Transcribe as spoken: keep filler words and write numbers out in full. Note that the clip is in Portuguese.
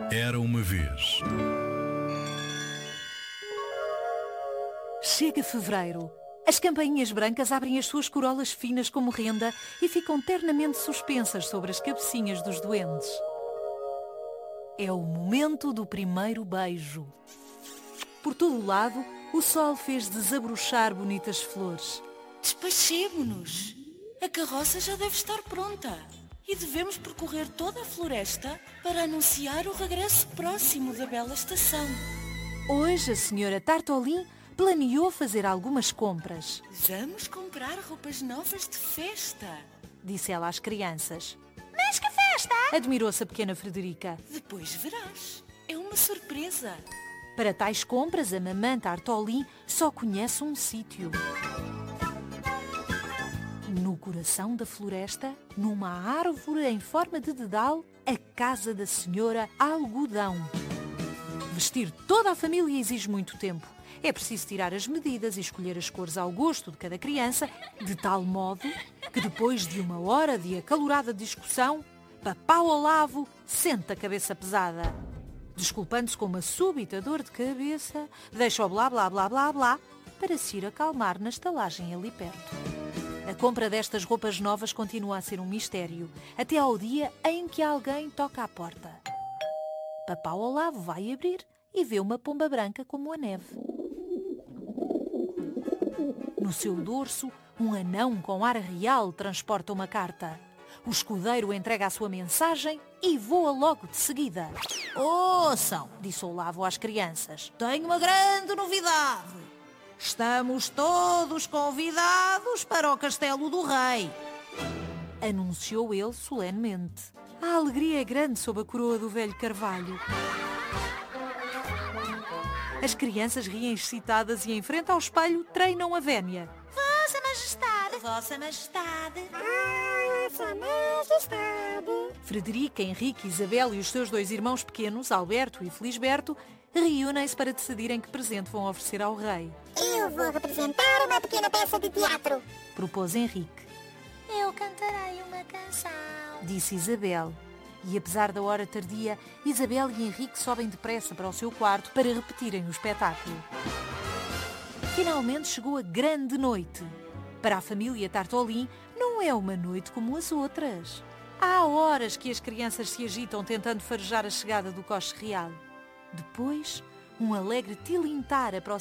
Era uma vez. Chega fevereiro. As campainhas brancas abrem as suas corolas finas como renda e ficam ternamente suspensas sobre as cabecinhas dos duendes. É o momento do primeiro beijo. Por todo o lado, o sol fez desabrochar bonitas flores. Despachemo-nos! A carroça já deve estar pronta e devemos percorrer toda a floresta para anunciar o regresso próximo da bela estação. Hoje a senhora Tartolin planeou fazer algumas compras. Vamos comprar roupas novas de festa, disse ela às crianças. Mas que festa! Admirou-se a pequena Frederica. Depois verás. É uma surpresa. Para tais compras, a mamã Tartolin só conhece um sítio. No coração da floresta, numa árvore em forma de dedal, a casa da senhora Algodão. Vestir toda a família exige muito tempo. É preciso tirar as medidas e escolher as cores ao gosto de cada criança, de tal modo que depois de uma hora de acalorada discussão, Papá Olavo sente a cabeça pesada. Desculpando-se com uma súbita dor de cabeça, deixa o blá blá blá blá blá para se ir acalmar na estalagem ali perto. A compra destas roupas novas continua a ser um mistério, até ao dia em que alguém toca à porta. Papá Olavo vai abrir e vê uma pomba branca como a neve. No seu dorso, um anão com ar real transporta uma carta. O escudeiro entrega a sua mensagem e voa logo de seguida. Ouçam, disse Olavo às crianças, tenho uma grande novidade. Estamos todos convidados para o castelo do rei, anunciou ele solenemente. A alegria é grande sob a coroa do velho carvalho. As crianças riem excitadas e em frente ao espelho treinam a vénia. Vossa Majestade! Vossa Majestade! Vossa Majestade! Frederica, Henrique, Isabel e os seus dois irmãos pequenos, Alberto e Felisberto, reúnem-se para decidirem que presente vão oferecer ao rei. Eu vou representar uma pequena peça de teatro, propôs Henrique. Eu cantarei uma canção, disse Isabel. E apesar da hora tardia, Isabel e Henrique sobem depressa para o seu quarto para repetirem o espetáculo. Finalmente chegou a grande noite. Para a família Tartolin, não é uma noite como as outras. Há horas que as crianças se agitam tentando farejar a chegada do coche real. Depois, um alegre tilintar aproxima